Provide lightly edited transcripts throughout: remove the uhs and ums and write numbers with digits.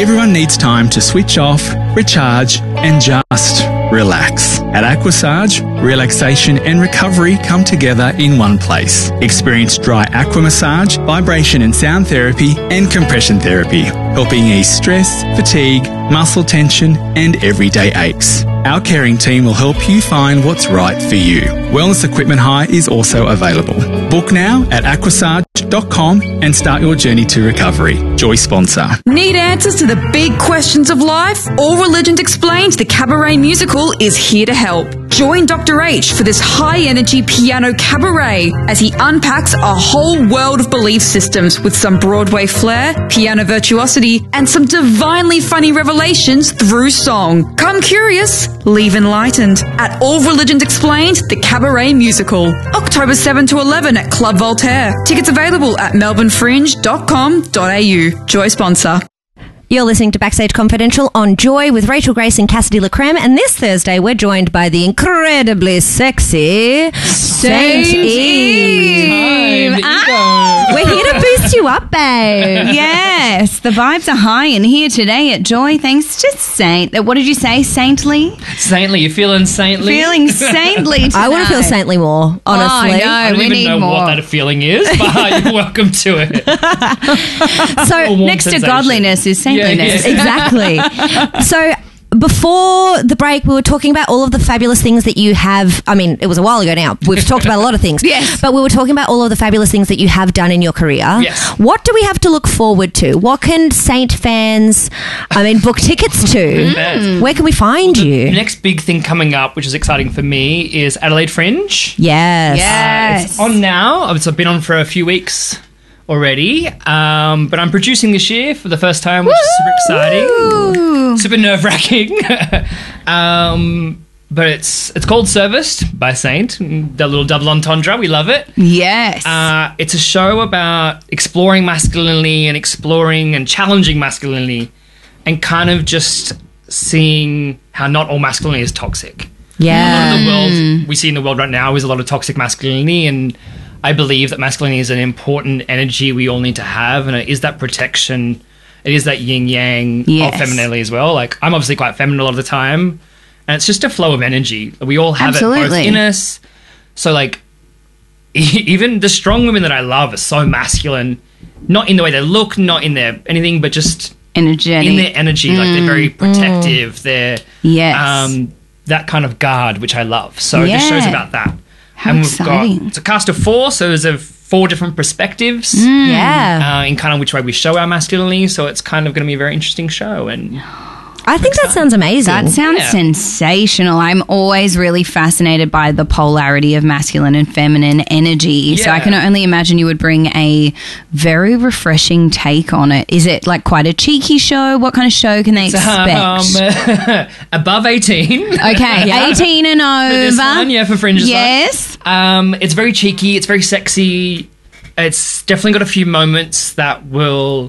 Everyone needs time to switch off, recharge, and just relax. At Aquasage, relaxation and recovery come together in one place. Experience dry aqua massage, vibration and sound therapy, and compression therapy, helping ease stress, fatigue, muscle tension, and everyday aches. Our caring team will help you find what's right for you. Wellness equipment hire is also available. Book now at aquasage.com and start your journey to recovery. Joy sponsor. Need answers to the big questions of life? All Religions Explained, the cabaret musical, is here to help. Join Dr. H for this high-energy piano cabaret as he unpacks a whole world of belief systems with some Broadway flair, piano virtuosity, and some divinely funny revelations through song. Come curious, leave enlightened at All Religions Explained, the cabaret musical. October 7 to 11 at Club Voltaire. Tickets available at melbournefringe.com.au. Joy sponsor. You're listening to Backstage Confidential on Joy with Rachel Grace and Cassidy LaCreme, and this Thursday we're joined by the incredibly sexy Saint Eve. We're here to boost you up, babe. Yes, the vibes are high in here today at Joy, thanks to Saint. What did you say, saintly? Saintly, you feeling saintly? Feeling saintly today. I want to feel saintly more, honestly. Oh, no, I don't we even need know more. what that feeling is, but you're welcome to it. So Next to godliness is saintliness. Yeah. Exactly. So before the break, we were talking about all of the fabulous things that you have. I mean, it was a while ago now. We've talked about a lot of things. Yes. But we were talking about all of the fabulous things that you have done in your career. Yes. What do we have to look forward to? What can Saint fans, book tickets to? Where can we find The you? next big thing coming up, which is exciting for me, is Adelaide Fringe. Yes. Yes. It's on now. It's been on for a few weeks already, but I'm producing this year for the first time, which is super exciting, super nerve-wracking. But it's called Serviced by Saint, the little double entendre. We love it. Yes. It's a show about exploring masculinity and exploring and challenging masculinity, and kind of just seeing how not all masculinity is toxic. A lot of the world we see in the world right now is a lot of toxic masculinity, and I believe that masculinity is an important energy we all need to have, and it is that protection. It is that yin-yang Yes. of femininity as well. Like, I'm obviously quite feminine a lot of the time, and it's just a flow of energy. We all have it both Absolutely. in us. So, like, even the strong women that I love are so masculine, not in the way they look, not in their anything, but just Energetic. in their energy. Like, they're very protective. They're Yes. that kind of guard, which I love. So this show's about that. How and exciting. it's a cast of 4, so there's 4 different perspectives Yeah. in kind of which way we show our masculinity. So it's kind of going to be a very interesting show. And I think that sounds amazing. That sounds Yeah. sensational. I'm always really fascinated by the polarity of masculine and feminine energy. So Yeah. I can only imagine you would bring a very refreshing take on it. Is it like quite a cheeky show? What kind of show can they expect? above 18. Okay, 18 and over. This one, yeah, for Fringe. Yes. It's very cheeky. It's very sexy. It's definitely got a few moments that will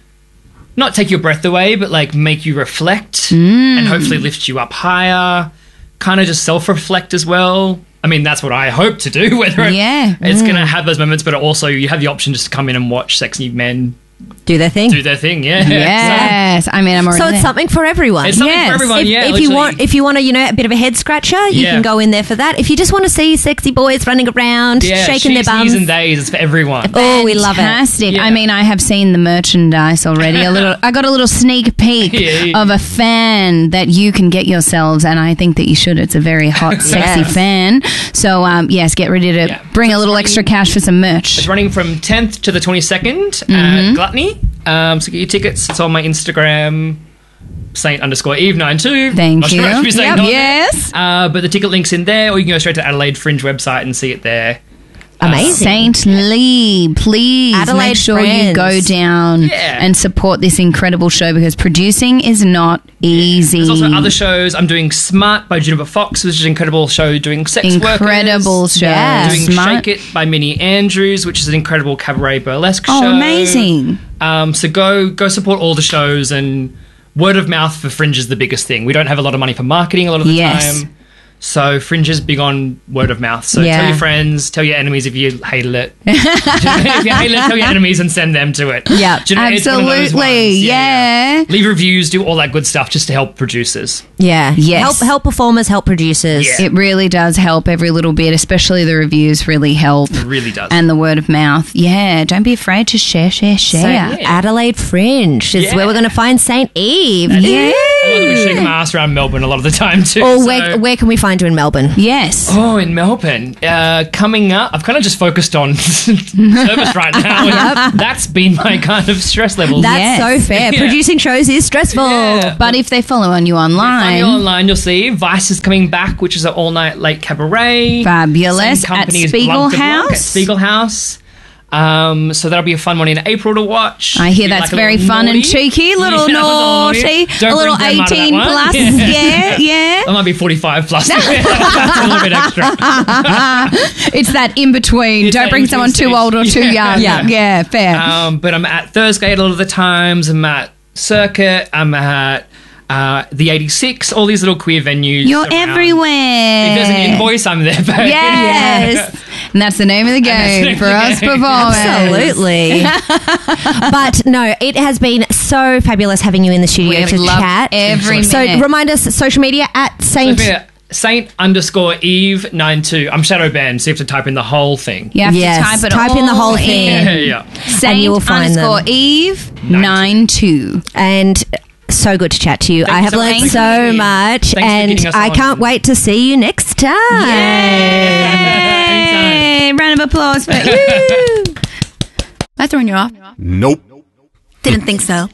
not take your breath away, but like make you reflect and hopefully lift you up higher. Kind of just self-reflect as well. I mean, that's what I hope to do. Whether it's going to have those moments, but also you have the option just to come in and watch sexy men Do their thing. do their thing. Yeah. Yes. I mean, I'm already So it's there. something for everyone. It's something for everyone. If, yeah. if you want to, a bit of a head scratcher, you Yeah. can go in there for that. If you just want to see sexy boys running around, shaking their bums, She's and days. It's for everyone. oh, we love it. Fantastic. Yeah. I mean, I have seen the merchandise already. I got a little sneak peek Yeah. of a fan that you can get yourselves, and I think that you should. It's a very hot, sexy fan. So, yes, get ready to bring a little extra cash for some merch. It's running from 10th to the 22nd at Gluttony. So get your tickets. It's on my Instagram, Saint_Eve92. Thank Not you. sure I should be saying Yep. that on Yes. there. But the ticket link's in there, or you can go straight to Adelaide Fringe website and see it there. Amazing. Saint Lee, please Adelaide make sure friends. you go down and support this incredible show, because producing is not easy. There's also other shows. I'm doing Smart by Juniper Fox, which is an incredible show doing sex Incredible workers. show. Yeah. Doing Smart. Shake It by Minnie Andrews, which is an incredible cabaret burlesque show. Oh, amazing. So go support all the shows, and word of mouth for Fringe is the biggest thing. We don't have a lot of money for marketing a lot of the Yes. time. So Fringe is big on word of mouth. So Yeah. tell your friends, tell your enemies if you hated it. If you hated it, tell your enemies and send them to it. Yeah. Do you know, it's one of those Absolutely, ones. yeah. Leave reviews, do all that good stuff just to help producers. Yeah. Yes. Help performers, help producers. Yeah. It really does help every little bit, especially the reviews really help. It really does. And the word of mouth. Yeah, don't be afraid to share. So Adelaide Fringe is Yeah. where we're going to find St. Eve. I love that we shake my ass around Melbourne a lot of the time too. Or so- where can we find you in Melbourne? Yes. Oh, in Melbourne. Coming up, I've kind of just focused on service right now. And that's been my kind of stress level. That's Yes. so fair. Yeah. Producing shows is stressful. Yeah. But if they follow on you Find online, me online, you'll see Vice is coming back, which is an all-night late cabaret. Fabulous. Same company At as Spiegel Blunt to Blunt House. At Spiegel House. So that'll be a fun one in April to watch. I hear Be that's like a very little fun and naughty. cheeky, little Yeah, naughty, Don't a little bring grandma to that 18 one. plus. Yeah. Yeah. I might be 45 plus. a little bit extra. It's that in between. It's Don't that bring in-between someone too stage. old or too Yeah. young. Yeah, fair. But I'm at Thursday a lot of the times. I'm at Circuit. I'm at the 86. All these little queer venues. You're around. everywhere. If there's an invoice, I'm there. Babe. Yes. And that's the name of the game for us performers. Absolutely. But no, it has been so fabulous having you in the studio We've to loved chat. every So minute. remind us, social media at Saint. Saint_Eve92. I'm shadow banned, so you have to type in the whole thing. You have Yes, to type it type in the whole all thing. Yeah. Saint And you will find them. _Eve 92. And so good to chat to you. Thank I you have so much. learned Thanks so for having me. much, Thanks for and getting us I on. can't wait to see you next time. Yay! Round of applause for you. Am I throwing you off? Nope. Didn't think so.